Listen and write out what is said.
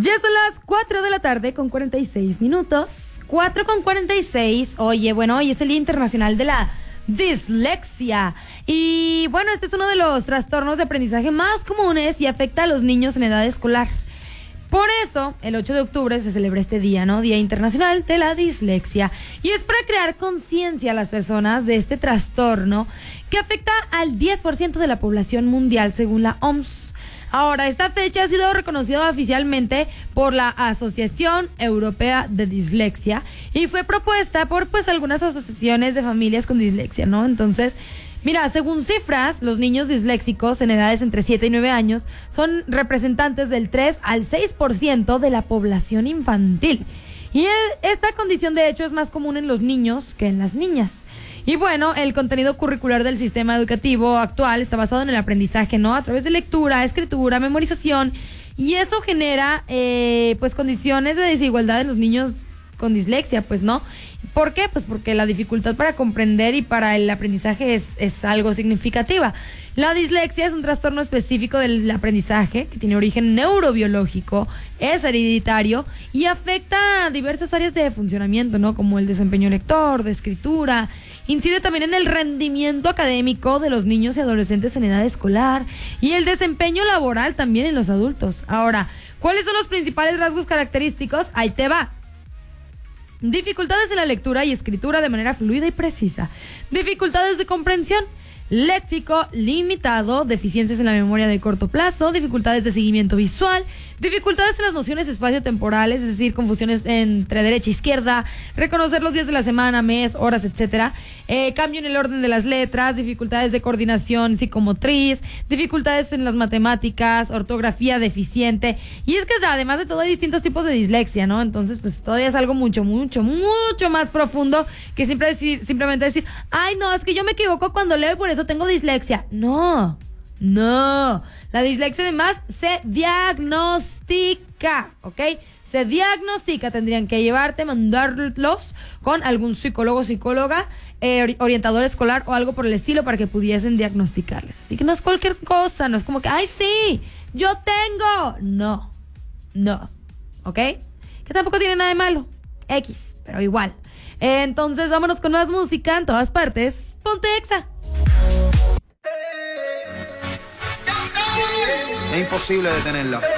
Ya son las 4 de la tarde con 46 minutos. 4:46. Oye, bueno, hoy es el Día Internacional de la Dislexia. Y bueno, este es uno de los trastornos de aprendizaje más comunes y afecta a los niños en edad escolar. Por eso, el 8 de octubre se celebra este día, ¿no? Día Internacional de la Dislexia. Y es para crear conciencia a las personas de este trastorno que afecta al 10% de la población mundial, según la OMS. Ahora, esta fecha ha sido reconocida oficialmente por la Asociación Europea de Dislexia y fue propuesta por, algunas asociaciones de familias con dislexia, ¿no? Entonces, mira, según cifras, los niños disléxicos en edades entre 7 y 9 años son representantes del 3 al 6% de la población infantil. Y esta condición, de hecho, es más común en los niños que en las niñas. Y bueno, el contenido curricular del sistema educativo actual está basado en el aprendizaje, ¿no? A través de lectura, escritura, memorización. Y eso genera, condiciones de desigualdad en los niños con dislexia, pues, ¿no? ¿Por qué? Pues porque la dificultad para comprender y para el aprendizaje es algo significativa. La dislexia es un trastorno específico del aprendizaje que tiene origen neurobiológico, es hereditario y afecta a diversas áreas de funcionamiento, ¿no? Como el desempeño lector, de escritura. Incide también en el rendimiento académico de los niños y adolescentes en edad escolar y el desempeño laboral también en los adultos. Ahora, ¿cuáles son los principales rasgos característicos? Ahí te va. Dificultades en la lectura y escritura de manera fluida y precisa. Dificultades de comprensión. Léxico limitado, deficiencias en la memoria de corto plazo, dificultades de seguimiento visual, dificultades en las nociones espaciotemporales, es decir, confusiones entre derecha e izquierda, reconocer los días de la semana, mes, horas, etcétera, cambio en el orden de las letras, dificultades de coordinación psicomotriz, dificultades en las matemáticas, ortografía deficiente. Y es que además de todo hay distintos tipos de dislexia, ¿no? Entonces, pues todavía es algo mucho más profundo que simplemente decir, ay, no, es que yo me equivoco cuando leo y por eso tengo dislexia. No. La dislexia además se diagnostica, ¿ok? Se diagnostica, tendrían que mandarlos con algún psicólogo, psicóloga, orientador escolar o algo por el estilo para que pudiesen diagnosticarles. Así que no es cualquier cosa, no es como que, ay, sí, yo tengo. No, ¿ok? Que tampoco tiene nada de malo, X, pero igual. Entonces vámonos con más música en todas partes. Ponte Exa. Es imposible detenerla.